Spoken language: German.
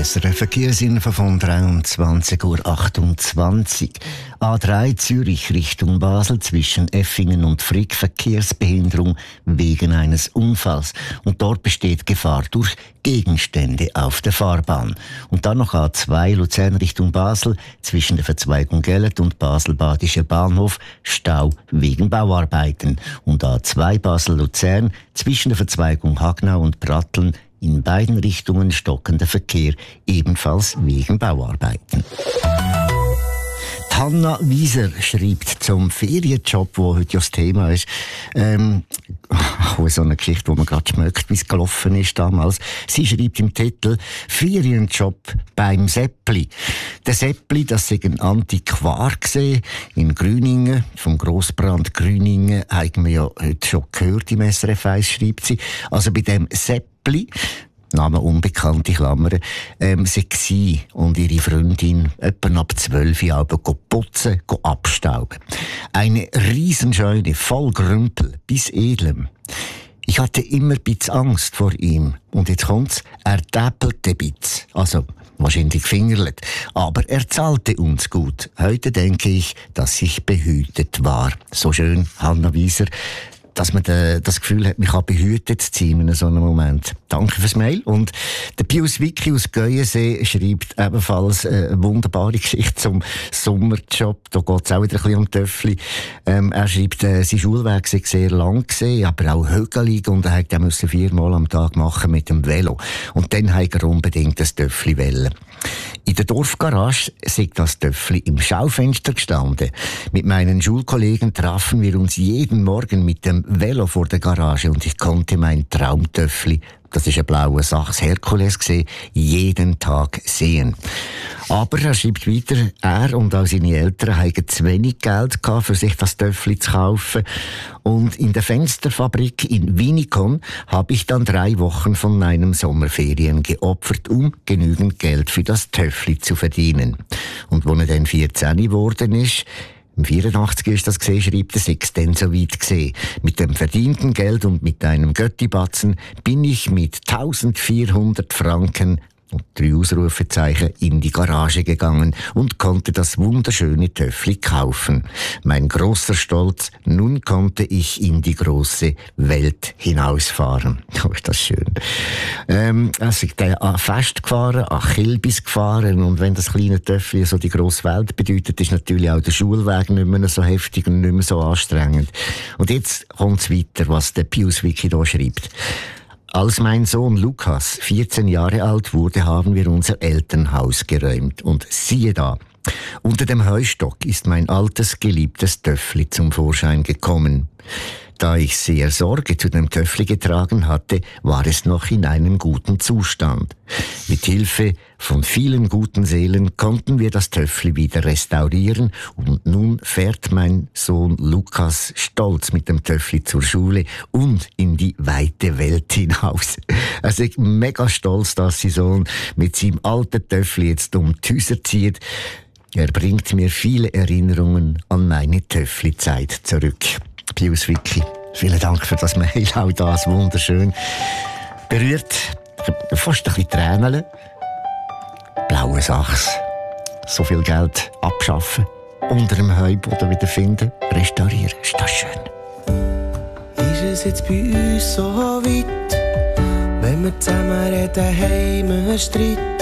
SRF Verkehrsinfo von 23:28 Uhr. A3 Zürich Richtung Basel zwischen Effingen und Frick Verkehrsbehinderung wegen eines Unfalls. Und dort besteht Gefahr durch Gegenstände auf der Fahrbahn. Und dann noch A2 Luzern Richtung Basel zwischen der Verzweigung Gellert und Basel-Badischer Bahnhof Stau wegen Bauarbeiten. Und A2 Basel-Luzern zwischen der Verzweigung Hagnau und Pratteln in beiden Richtungen stockender Verkehr, ebenfalls wegen Bauarbeiten. Hanna Wieser schreibt zum Ferienjob, wo heute ja das Thema ist, so eine Geschichte, wo man gerade schmeckt, wie es gelaufen ist damals. Sie schreibt im Titel «Ferienjob beim Seppli». Der Seppli, das sei ein Antiquar gesehen in Grüningen, vom Grossbrand Grüningen, haben wir ja heute schon gehört im SRF 1, schreibt sie. Also bei dem Seppli, Name unbekannte Klammern, sie und ihre Freundin etwa ab 12 Uhr putzen, abstauben. Eine Riesenscheune, voll Grümpel, bis Edlem. Ich hatte immer ein bisschen Angst vor ihm. Und jetzt kommt's, er täpelte ein bisschen. Also, wahrscheinlich fingerlet. Aber er zahlte uns gut. Heute denke ich, dass ich behütet war. So schön, Hanna Wieser, dass man das Gefühl hat, man kann behütet sein in so einem Moment. Danke fürs Mail. Und der Pius Wicki aus Geuensee schreibt ebenfalls eine wunderbare Geschichte zum Sommerjob. Da geht es auch wieder ein bisschen um Töffli. Er schreibt, sein Schulweg sei sehr lang gewesen, aber auch hügelig, und er musste 4-mal am Tag machen mit dem Velo. Und dann hat er unbedingt das Töffli wollen. In der Dorfgarage sei das Töffli im Schaufenster gestanden. Mit meinen Schulkollegen trafen wir uns jeden Morgen mit dem Velo vor der Garage und ich konnte mein Traumtöffli, das ist ein blauer Sachs Herkules gesehen, jeden Tag sehen. Aber er schreibt weiter, er und auch seine Eltern hatten zu wenig Geld gehabt, für sich das Töffli zu kaufen. Und in der Fensterfabrik in Winikon habe ich dann 3 Wochen von meinen Sommerferien geopfert, um genügend Geld für das Töffli zu verdienen. Und als er dann 14 geworden ist, im 84 ist das gesehen, schreibt er, sei es dann so weit gesehen. Mit dem verdienten Geld und mit einem Göttibatzen bin ich mit 1400 Franken und 3 Ausrufezeichen in die Garage gegangen und konnte das wunderschöne Töffli kaufen. Mein großer Stolz, nun konnte ich in die große Welt hinausfahren. Oh, ist das schön. Also ich bin an Fest gefahren, an Kilbis gefahren, und wenn das kleine Töffli so die grosse Welt bedeutet, ist natürlich auch der Schulweg nicht mehr so heftig und nicht mehr so anstrengend. Und jetzt kommt's weiter, was der Pius Wicki da schreibt. Als mein Sohn Lukas 14 Jahre alt wurde, haben wir unser Elternhaus geräumt. Und siehe da, unter dem Heustock ist mein altes, geliebtes Töffli zum Vorschein gekommen. Da ich sehr Sorge zu dem Töffli getragen hatte, war es noch in einem guten Zustand. Mit Hilfe von vielen guten Seelen konnten wir das Töffli wieder restaurieren, und nun fährt mein Sohn Lukas stolz mit dem Töffli zur Schule und in die weite Welt hinaus. Er ist mega stolz, dass sein Sohn mit seinem alten Töffli jetzt um die Häuser zieht. Er bringt mir viele Erinnerungen an meine Töffli-Zeit zurück. Pius Wicki, vielen Dank für das Mail, auch das wunderschön. Berührt, fast ein bisschen Tränen. Blaue Sachs, so viel Geld abschaffen, unter dem Heuboden wiederfinden, restaurieren, ist das schön. Ist es jetzt bei uns so weit, wenn wir zusammen reden, haben wir Streit?